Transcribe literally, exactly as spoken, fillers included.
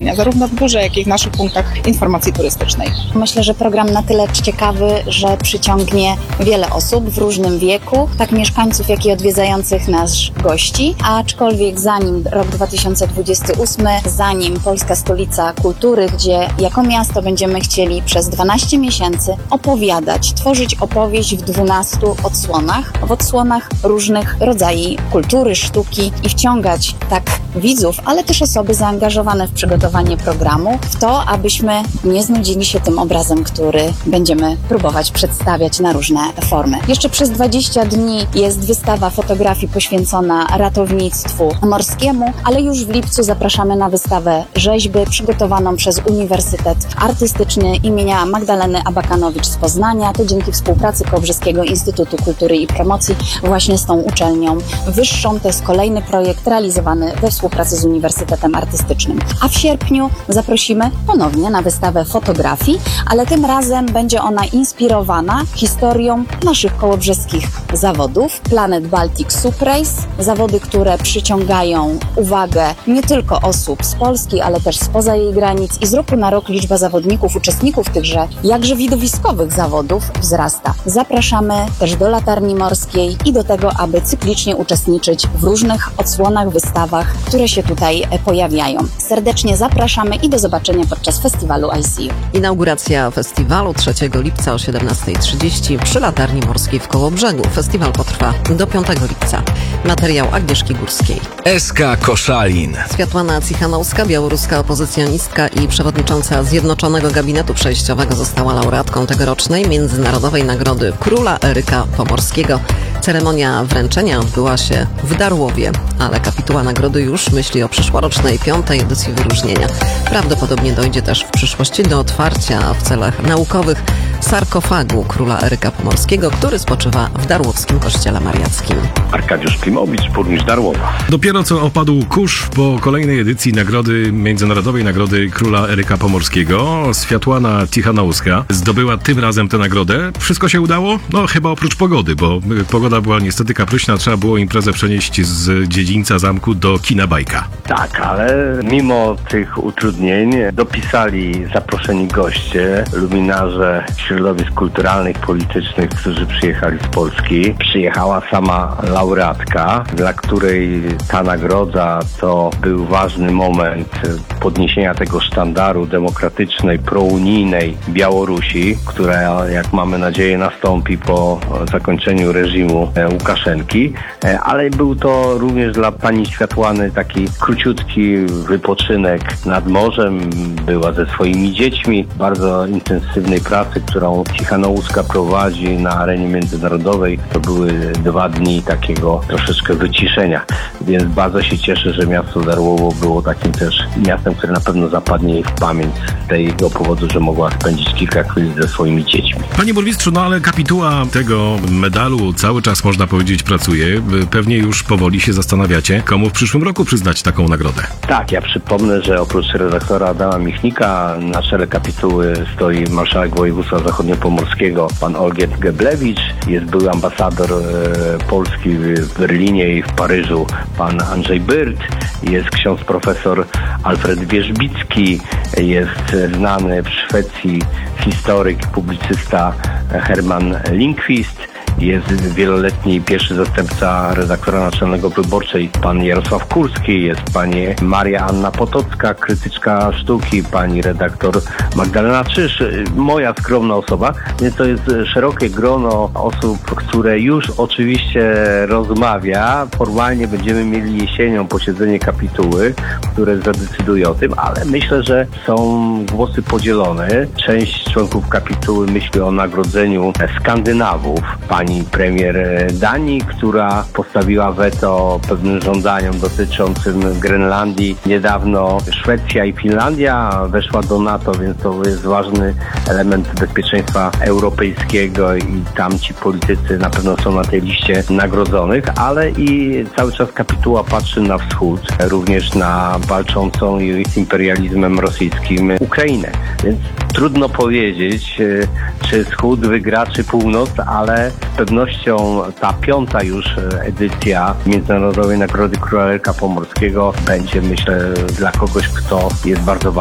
zainteresowania, zarówno w biurze, jak i w naszych punktach informacji turystycznej. Myślę, że program na tyle ciekawy, że przyciągnie wiele osób w różnym wieku, tak mieszkańców, jak i odwiedzających nas gości, aczkolwiek zanim rok dwa tysiące dwudziesty ósmy, zanim Polska Stolica Kultury, gdzie jako miasto będziemy chcieli przez dwanaście miesięcy opowiadać, tworzyć opowieść w dwunastu odsłonach, w odsłonach różnych rodzajów kultury, sztuki i wciągać tak widzów, ale też osoby zaangażowane w przygotowanie programu, w to, abyśmy nie znudzili się tym obrazem, który będziemy próbować przedstawiać na różne formy. Jeszcze przez dwadzieścia dni jest wystawa fotografii poświęcona ratownictwu morskiemu, ale już w lipcu zapraszamy na wystawę rzeźby przygotowaną przez Uniwersytet Artystyczny imienia Magdaleny Abakanowicz z Poznania. To dzięki współpracy Kołbrzyskiego Instytutu Kultury i Promocji właśnie z tą uczelnią wyższą. To jest kolejny projekt realizowany we współpracy z Uniwersytetem Artystycznym. A w sierpniu zaprosimy ponownie na wystawę fotografii, ale tym razem będzie ona inspirowana historią naszych kołobrzeskich zawodów. Planet Baltic Sup Race, zawody, które przyciągają uwagę nie tylko osób z Polski, ale też spoza jej granic i z roku na rok liczba zawodników, uczestników tychże jakże widowiskowych zawodów wzrasta. Zapraszamy też do Latarni Morskiej i do tego, aby cyklicznie uczestniczyć w różnych odsłonach, wystawach, które się tutaj pojawiają. Serdecznie zapraszamy i do zobaczenia podczas festiwalu I C U. Inauguracja festiwalu trzeciego lipca o siedemnasta trzydzieści przy Latarni Morskiej w Kołobrzegu. Festiwal potrwa do piątego lipca. Materiał Agnieszki Górskiej. S K Koszalin. Swiatłana Cichanouska, białoruska opozycjonistka i przewodnicząca Zjednoczonego Gabinetu Przejściowego, została laureatką tegorocznej Międzynarodowej Nagrody Króla Eryka Pomorskiego. Ceremonia wręczenia odbyła się w Darłowie, ale kapituła nagrody już myśli o przyszłorocznej piątej edycji wyróżnienia. Prawdopodobnie dojdzie też w przyszłości do otwarcia w celach naukowych sarkofagu Króla Eryka Pomorskiego, który spoczywa w Darłowskim Kościele Mariackim. Arkadiusz Klimowicz, burmistrz Darłowa. Dopiero co opadł kurz po kolejnej edycji nagrody, Międzynarodowej Nagrody Króla Eryka Pomorskiego. Swiatłana Cichanouska zdobyła tym razem tę nagrodę. Wszystko się udało? No chyba oprócz pogody, bo pogoda była niestety kapryśna. Trzeba było imprezę przenieść z dziedzińca zamku do kina Bajka. Tak, ale mimo tych utrudnień dopisali zaproszeni goście, luminarze środowisk kulturalnych, politycznych, którzy przyjechali z Polski. Przyjechała sama laureatka, dla której ta nagroda to był ważny moment podniesienia tego sztandaru demokratycznej, prounijnej Białorusi, która, jak mamy nadzieję, nastąpi po zakończeniu reżimu Łukaszenki, ale był to również dla pani Światłany taki króciutki wypoczynek nad morzem. Była ze swoimi dziećmi w bardzo intensywnej pracy, którą Cichanouska prowadzi na arenie międzynarodowej. To były dwa dni takiego troszeczkę wyciszenia, więc bardzo się cieszę, że miasto Darłowo było takim też miastem, które na pewno zapadnie jej w pamięć z tego powodu, że mogła spędzić kilka chwil ze swoimi dziećmi. Panie burmistrzu, no ale kapituła tego medalu cały czas, można powiedzieć, pracuje. Pewnie już powoli się zastanawiacie, komu w przyszłym roku przyznać taką nagrodę. Tak, ja przypomnę, że oprócz redaktora Adama Michnika na czele kapituły stoi marszałek województwa zachodniopomorskiego pan Olgierd Geblewicz, jest były ambasador e, Polski w Berlinie i w Paryżu pan Andrzej Byrt, jest ksiądz profesor Alfred Wierzbicki, jest znany w Szwecji historyk, publicysta Herman Lindqvist, jest wieloletni pierwszy zastępca redaktora naczelnego Wyborczej pan Jarosław Kurski, jest pani Maria Anna Potocka, krytyczka sztuki, pani redaktor Magdalena Czyż, moja skromna osoba, więc to jest szerokie grono osób, które już oczywiście rozmawia. Formalnie będziemy mieli jesienią posiedzenie kapituły, które zadecyduje o tym, ale myślę, że są głosy podzielone. Część członków kapituły myśli o nagrodzeniu Skandynawów, pani premier Danii, która postawiła weto pewnym żądaniom dotyczącym Grenlandii. Niedawno Szwecja i Finlandia weszła do NATO, więc to jest ważny element bezpieczeństwa europejskiego i tam ci politycy na pewno są na tej liście nagrodzonych, ale i cały czas kapituła patrzy na wschód, również na walczącą z imperializmem rosyjskim Ukrainę. Więc trudno powiedzieć, czy wschód wygra, czy północ, ale z pewnością ta piąta już edycja Międzynarodowej Nagrody Króla Eryka Pomorskiego będzie, myślę, dla kogoś, kto jest bardzo ważny.